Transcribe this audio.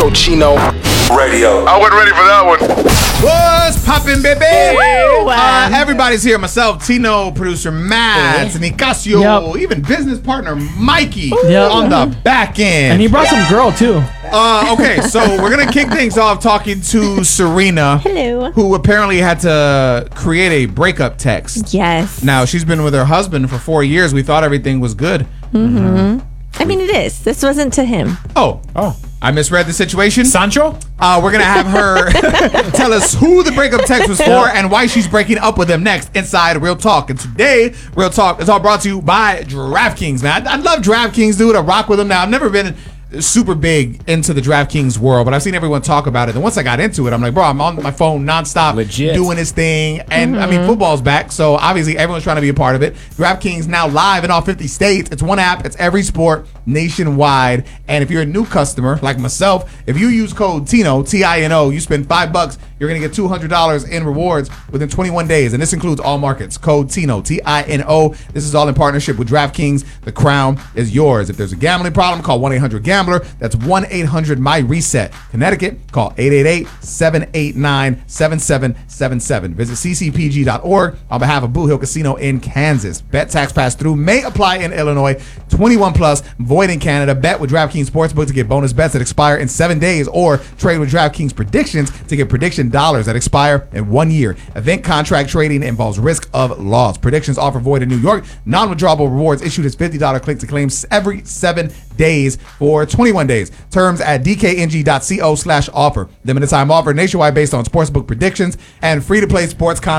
Cochino Radio. I wasn't ready for that one. What's poppin', baby? Everybody's here. Myself, Tino, producer Matt, Nicasio, even business partner Mikey on the back end. And he brought some girl, too. Okay, so we're going to kick things off talking to Serena. Hello. Who apparently had to create a breakup text. Yes. Now, she's been with her husband for 4 years. We thought everything was good. Mm-hmm. I mean, it is. This wasn't to him. Oh. I misread the situation. Sancho? We're going to have her tell us who the breakup text was for and why she's breaking up with him next inside Real Talk. And today, Real Talk is all brought to you by DraftKings, man. I love DraftKings, dude. I rock with them now. I've never been super big into the DraftKings world, but I've seen everyone talk about it. And once I got into it, I'm like, bro, I'm on my phone nonstop, legit doing this thing. And I mean, football's back, so obviously everyone's trying to be a part of it. DraftKings now live in all 50 states. It's one app. It's every sport nationwide. And if you're a new customer like myself, if you use code TINO, T-I-N-O, you spend $5, you're going to get $200 in rewards within 21 days. And this includes all markets. Code TINO, T-I-N-O. This is all in partnership with DraftKings. The crown is yours. If there's a gambling problem, call 1-800-GAMBLER. That's 1-800-MY-RESET. Connecticut, call 888-789-7777. Visit ccpg.org on behalf of Blue Hill Casino in Kansas. Bet tax pass through may apply in Illinois. 21 plus, void in Canada. Bet with DraftKings Sportsbook to get bonus bets that expire in 7 days, or trade with DraftKings Predictions to get prediction dollars that expire in 1 year. Event contract trading involves risk of loss. Predictions offer void in New York. Non-withdrawable rewards issued as $50 click to claim every 7 days for 21 days. Terms at dkng.co/offer. Limited time offer nationwide based on sportsbook predictions and free to play sports content.